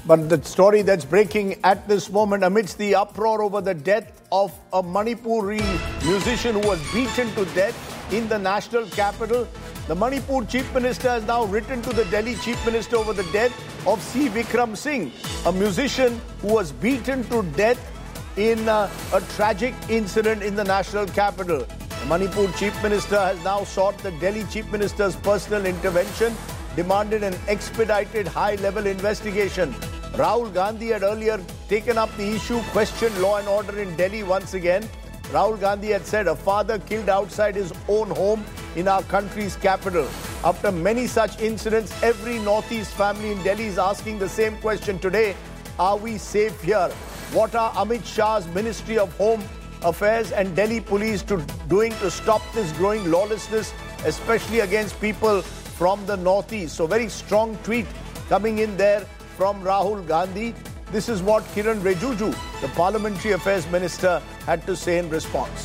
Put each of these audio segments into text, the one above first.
But the story that's breaking at this moment, amidst the uproar over the death of a Manipuri musician who was beaten to death in the national capital, the Manipur Chief Minister has now written to the Delhi Chief Minister over the death of C. Vikram Singh, a musician who was beaten to death in a tragic incident in the national capital. The Manipur Chief Minister has now sought the Delhi Chief Minister's personal intervention, demanded an expedited high-level investigation. Rahul Gandhi had earlier taken up the issue, questioned law and order in Delhi once again. Rahul Gandhi had said a father killed outside his own home in our country's capital. After many such incidents, every Northeast family in Delhi is asking the same question today: are we safe here? What are Amit Shah's Ministry of Home Affairs and Delhi Police doing to stop this growing lawlessness, especially against people from the Northeast? So very strong tweet coming in there from Rahul Gandhi. This is what Kiran Rijiju, the Parliamentary Affairs Minister, had to say in response.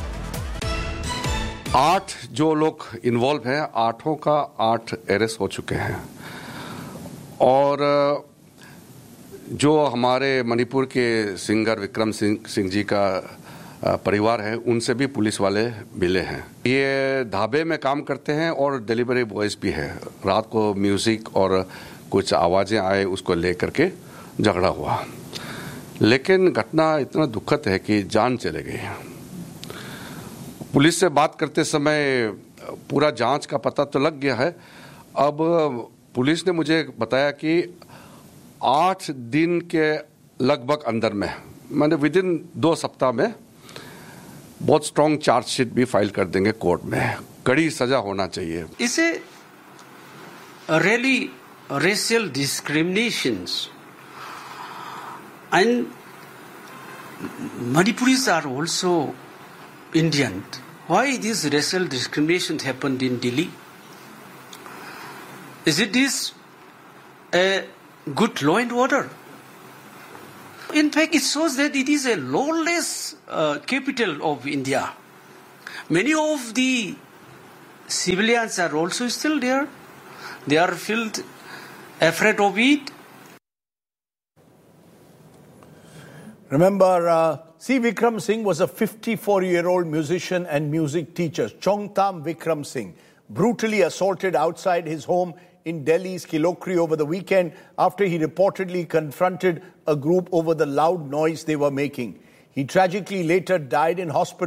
8 जो लोग involve हैं, 8 का 8 arrest हो चुके हैं और जो हमारे मणिपुर के सिंगर विक्रम सिंह जी का परिवार है, उनसे भी पुलिस वाले मिले हैं। ये ढाबे में काम करते हैं और डिलीवरी बॉयज भी है। रात को म्यूजिक और कुछ आवाज़ें आए, उसको लेकर के झगड़ा हुआ, लेकिन घटना इतना दुखद है कि जान चले गई। पुलिस से बात करते समय पूरा जांच का पता तो लग गया है। अब पुलिस ने मुझे बताया कि 8 दिन के लगभग अंदर में, मैंने विद इन 2 सप्ताह में बहुत स्ट्रॉन्ग चार्जशीट भी फाइल कर देंगे कोर्ट में। कड़ी सजा होना चाहिए। इसे really racial discriminations, and Manipuris are also Indian. Why these racial discriminations happened in Delhi? Is it this a good law and order? In fact, it shows that it is a lawless capital of India. Many of the civilians are also still there. They are filled afraid of it. Remember, C. Vikram Singh was a 54-year-old musician and music teacher. Chongtam Vikram Singh, brutally assaulted outside his home in Delhi's Kilokri over the weekend after he reportedly confronted a group over the loud noise they were making. He tragically later died in hospital.